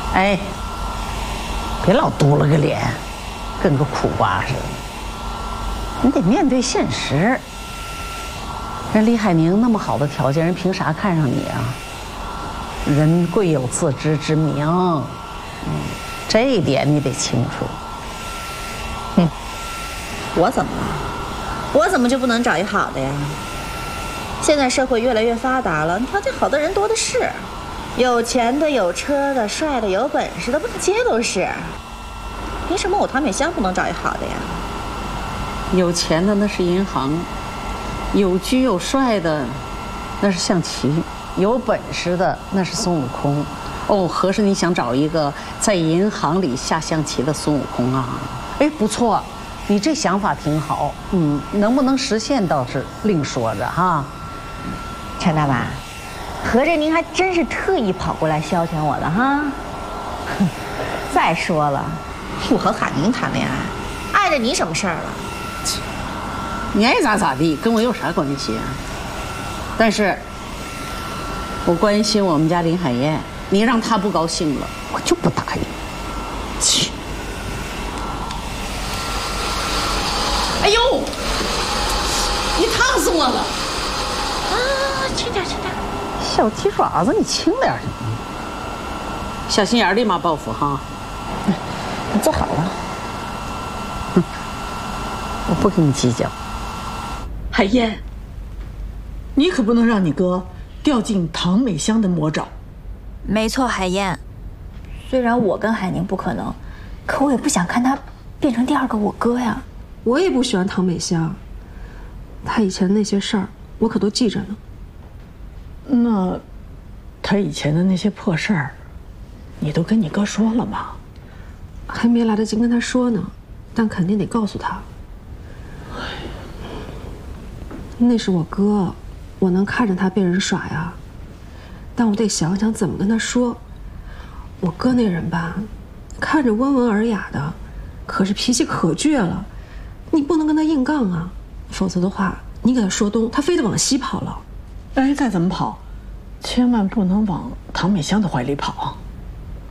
哎，别老嘟了个脸，跟个苦瓜似的。你得面对现实。人李海宁那么好的条件，人凭啥看上你啊？人贵有自知之明，这一点你得清楚。 我怎么了？我怎么就不能找一好的呀？现在社会越来越发达了，条件好的人多的是，有钱的、有车的、帅的、有本事的，满街都是。凭什么我唐美香不能找一好的呀？ 有钱的那是银行，有居有帅的那是象棋，有本事的那是孙悟空。哦，合着你想找一个在银行里下象棋的孙悟空啊？哎，不错，你这想法挺好。能不能实现倒是另说着哈。 陈大妈，合着您还真是特意跑过来消遣我的哈？再说了，我和海宁谈恋爱，碍着你什么事儿了？ 你爱咋咋地，跟我有啥关系啊？但是，我关心我们家林海燕，你让她不高兴了，我就不答应。切！哎呦，你烫死我了！ 啊，轻点，轻点。 小鸡爪子，你轻点行吗？小心眼儿，立马报复哈！ 你坐好了。 我不跟你计较。 海燕，你可不能让你哥掉进唐美香的魔爪。 没错，海燕。 虽然我跟海宁不可能，可我也不想看他变成第二个我哥呀。 我也不喜欢唐美香，她以前那些事儿我可都记着呢。 那，她以前的那些破事儿，你都跟你哥说了吗？ 还没来得及跟他说呢，但肯定得告诉他。那是我哥，我能看着他被人耍呀，但我得想想怎么跟他说。我哥那人吧，看着温文尔雅的，可是脾气可倔了，你不能跟他硬杠啊，否则的话，你给他说东，他非得往西跑了。 哎，再怎么跑，千万不能往唐美香的怀里跑。